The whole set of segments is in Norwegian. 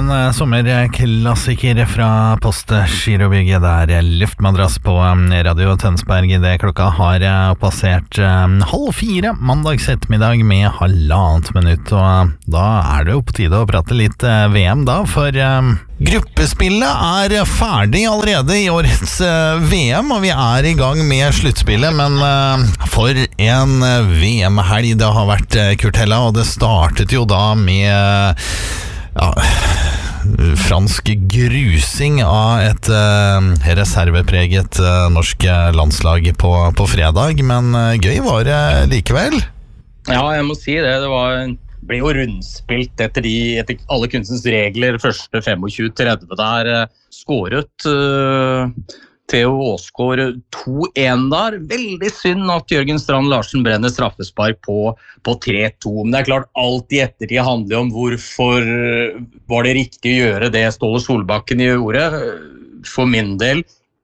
en sommerklassiker fra Post Girobygget der luftmadrass på Radio Tønsberg. Det klokka har passert 3:30 mandags ettermiddag med 1,5 minutt, og da det jo på tide å prate litt VM da, for gruppespillet ferdig allerede i årets VM, og vi i gang med sluttspillet, men for en VM-helg det har vært, Kurt Hella, og det startet jo da med fransk grusing av et reservepreget norsk landslag på fredag, men gøy var det likevel. Ja, jeg må si det, ble jo rundspilt etter alle kunstens regler. Første 25-30 der skåret Theo Aasgaard 2-1 der. Veldig synd at Jørgen Strand Larsen brenner straffespark på 3-2. Men det klart, alt i ettertid handler om hvorfor var det riktig å gjøre det Ståle Solbakken gjorde. For min del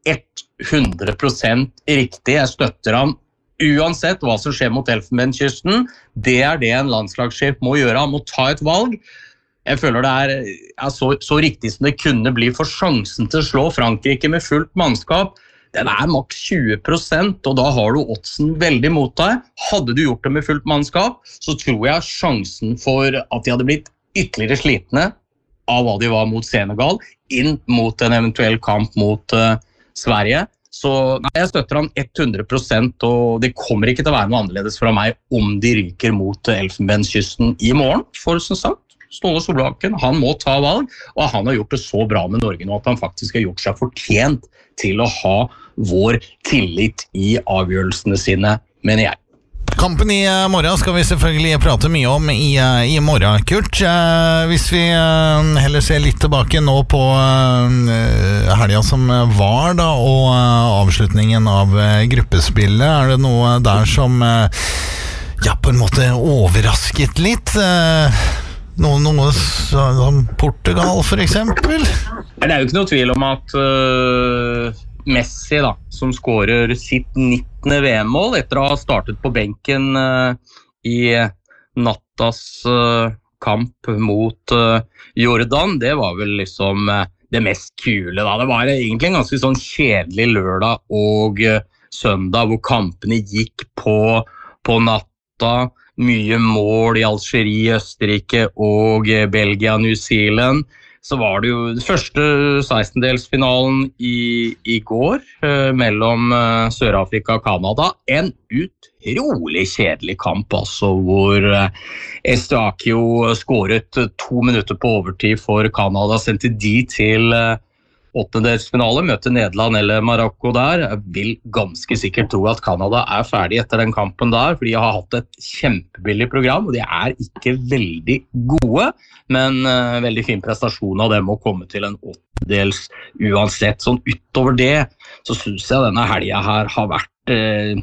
100% riktig. Jeg støtter ham uansett hva som skjer mot Elfenbenskysten. Det det en landslagssjef må gjøre. Han må ta et valg. Jeg føler det så riktig som det kunne bli, for sjansen til å slå Frankrike med fullt mannskap, den maks 20%, og da har du oddsen veldig mot deg. Hadde du gjort det med fullt mannskap, så tror jeg sjansen for at de hadde blitt ytterligere slitne av hva de var mot Senegal, inn mot en eventuell kamp mot Sverige. Så nei, jeg støtter han 100%, og det kommer ikke til å være noe annerledes fra meg om de ryker mot Elfenbenskysten i morgen, for som sagt. Ståle Solbakken, han må ta valg, og han har gjort det så bra med Norge nå at han faktisk har gjort seg fortjent til å ha vår tillit i avgjørelsene sine, mener jeg. Kampen i morgen skal vi selvfølgelig prate mye om i morgen, Kurt. Hvis vi heller ser litt tilbake nå på helga som var da, og avslutningen av gruppespillet, det noe der som på en måte overrasket litt? Noe som Portugal for eksempel? Det jo ikke noe tvil om at Messi da, som skårer sitt 19. VM-mål etter å ha startet på benken i nattas kamp mot Jordan, det var vel liksom det mest kule da. Det var egentlig en ganske sånn kjedelig lørdag og søndag hvor kampene gikk på natta. Mye mål i Algerie, Østerrike og Belgia, New Zealand. Så var det jo første 16-delsfinalen i går mellom Sør-Afrika og Kanada. En utrolig kjedelig kamp, altså, hvor Eustachio skåret 2 minutter på overtid for Kanada, sendte de til åttendedelsfinale, møte Nederland eller Marokko der. Jeg vil ganske sikkert tro at Kanada ferdig etter den kampen der, for de har hatt et kjempebillig program, og de ikke veldig gode, men veldig fin prestasjon av dem å komme til en åttendels uansett. Sånn utover det, så synes jeg denne helgen her har vært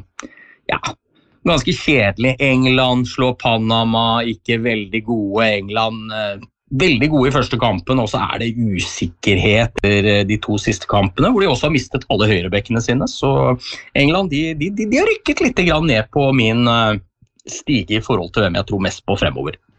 ganske kjedelig. England slår Panama, ikke veldig gode. England veldig gode i første kampen, og så det usikkerhet etter de 2 siste kampene, hvor de også har mistet alle høyrebekkene sine. Så England, de har rykket litt grann ned på min stige i forhold til hvem jeg tror mest på fremover.